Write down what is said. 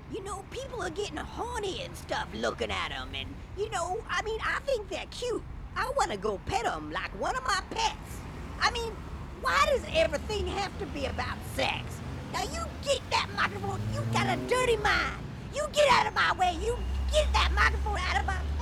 People are getting horny and stuff looking at them, and, I think they're cute. I want to go pet them like one of my pets. I mean, why does everything have to be about sex? Now, you get that microphone. You got a dirty mind. You get out of my way. You get that microphone out of my